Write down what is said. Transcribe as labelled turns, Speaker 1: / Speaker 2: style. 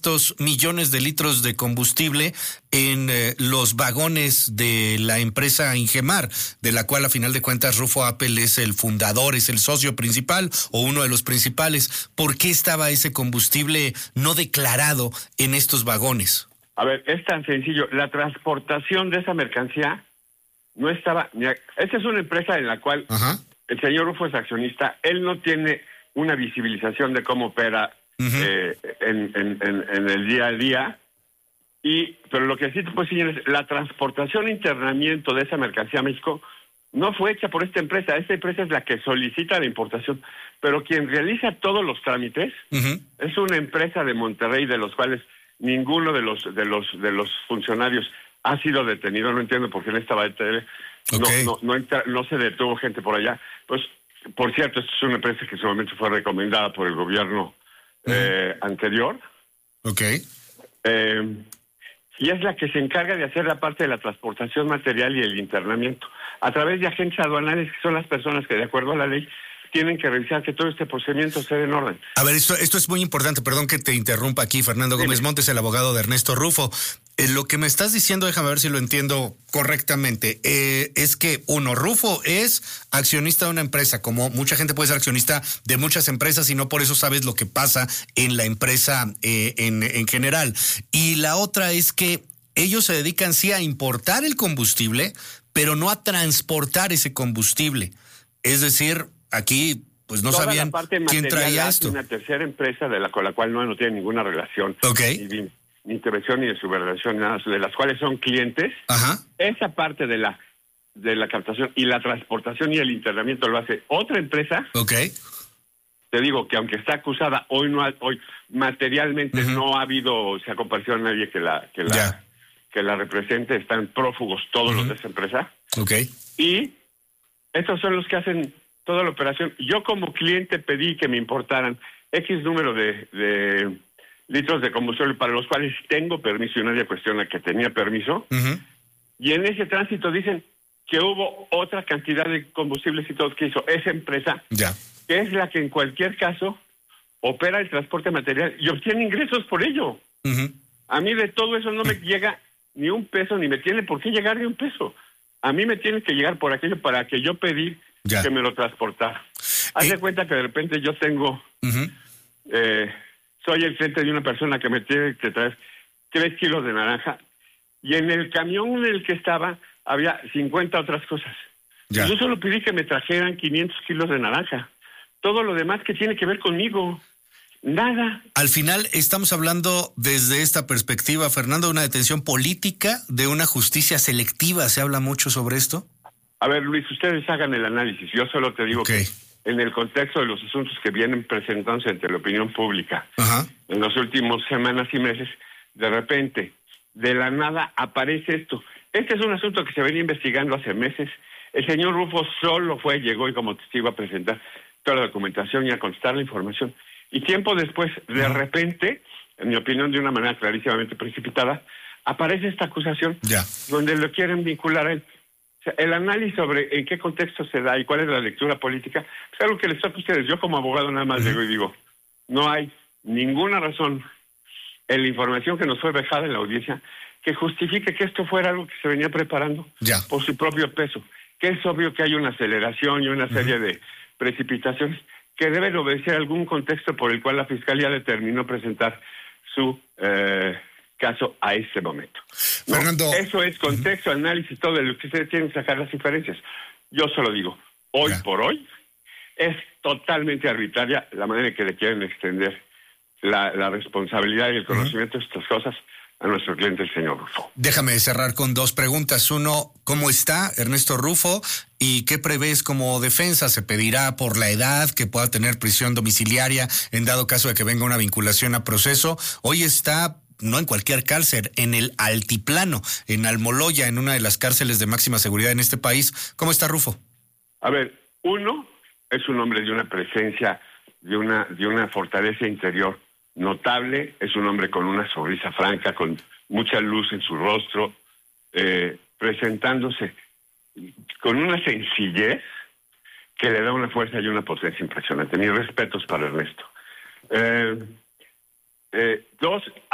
Speaker 1: estos millones de litros de combustible en los vagones de la empresa Ingemar, de la cual a final de cuentas Rufo Appel es el fundador, es el socio principal o uno de los principales. ¿Por qué estaba ese combustible no declarado en estos vagones?
Speaker 2: A ver, es tan sencillo. La transportación de esa mercancía no estaba... Esta es una empresa en la cual el señor Rufo es accionista. Él no tiene una visibilización de cómo opera en el día a día. Pero lo que sí te puedo decir es la transportación e internamiento de esa mercancía a México no fue hecha por esta empresa. Esta empresa es la que solicita la importación. Pero quien realiza todos los trámites es una empresa de Monterrey, de los cuales ninguno de los funcionarios ha sido detenido. No entiendo por qué en esta BTL no se detuvo gente por allá. Pues, por cierto, esta es una empresa que en su momento fue recomendada por el gobierno anterior. Y es la que se encarga de hacer la parte de la transportación material y el internamiento a través de agentes aduanales, que son las personas que, de acuerdo a la ley, tienen que revisar que todo este procedimiento esté en orden.
Speaker 1: A ver, esto es muy importante. Perdón que te interrumpa aquí, Fernando Gómez Montes, el abogado de Ernesto Rufo. Lo que me estás diciendo, déjame ver si lo entiendo correctamente, es que Rufo es accionista de una empresa, como mucha gente puede ser accionista de muchas empresas y no por eso sabes lo que pasa en la empresa en general. Y la otra es que ellos se dedican sí a importar el combustible, pero no a transportar ese combustible. Es decir, aquí pues no
Speaker 2: toda
Speaker 1: sabían quién traía esto.
Speaker 2: Una tercera empresa con la cual no tiene ninguna relación, ni intervención ni de subordinación, nada, de las cuales son clientes. Esa parte de la captación y la transportación y el internamiento lo hace otra empresa. Te digo que aunque está acusada, hoy materialmente no ha habido, se ha comparecido a nadie que la represente. Están prófugos todos los de esa empresa. Y estos son los que hacen toda la operación. Yo como cliente pedí que me importaran X número de litros de combustible para los cuales tengo permiso y nadie cuestiona que tenía permiso. Y en ese tránsito dicen que hubo otra cantidad de combustibles y todo que hizo esa empresa, que es la que en cualquier caso opera el transporte material y obtiene ingresos por ello. A mí de todo eso no me llega ni un peso, ni me tiene por qué llegar ni un peso. A mí me tiene que llegar por aquello para que yo pedí que me lo transportara. Haz de cuenta que de repente yo tengo... soy el cliente de una persona que me tiene que traer 3 kilos de naranja y en el camión en el que estaba había 50 otras cosas. Yo solo pedí que me trajeran 500 kilos de naranja. Todo lo demás que tiene que ver conmigo, nada.
Speaker 1: Al final estamos hablando desde esta perspectiva, Fernando, de una detención política, de una justicia selectiva. ¿Se habla mucho sobre esto?
Speaker 2: A ver, Luis, ustedes hagan el análisis. Yo solo te digo que en el contexto de los asuntos que vienen presentándose ante la opinión pública, en las últimas semanas y meses, de repente, de la nada, aparece esto. Este es un asunto que se venía investigando hace meses. El señor Rufo solo llegó y como testigo a presentar toda la documentación y a contestar la información. Y tiempo después, de repente, en mi opinión, de una manera clarísimamente precipitada, aparece esta acusación donde lo quieren vincular a él. O sea, el análisis sobre en qué contexto se da y cuál es la lectura política, es algo que les toca a ustedes. Yo como abogado nada más llego y digo, no hay ninguna razón en la información que nos fue dejada en la audiencia que justifique que esto fuera algo que se venía preparando por su propio peso. Que es obvio que hay una aceleración y una serie de precipitaciones que deben obedecer a algún contexto por el cual la Fiscalía determinó presentar su caso a este momento.
Speaker 1: Fernando,
Speaker 2: eso es contexto, análisis, todo de lo que ustedes tienen que sacar las diferencias. Yo solo digo, hoy por hoy es totalmente arbitraria la manera en que le quieren extender la responsabilidad y el conocimiento de estas cosas a nuestro cliente, el señor Rufo.
Speaker 1: Déjame cerrar con 2 preguntas. Uno, ¿cómo está Ernesto Rufo? ¿Y qué prevés como defensa? ¿Se pedirá por la edad que pueda tener prisión domiciliaria en dado caso de que venga una vinculación a proceso? Hoy está, no en cualquier cárcel, en el Altiplano, en Almoloya, en una de las cárceles de máxima seguridad en este país. ¿Cómo está Rufo?
Speaker 2: A ver, uno, es un hombre de una presencia, de una fortaleza interior notable, es un hombre con una sonrisa franca, con mucha luz en su rostro, presentándose con una sencillez que le da una fuerza y una potencia impresionante. Mis respetos para Ernesto. 2,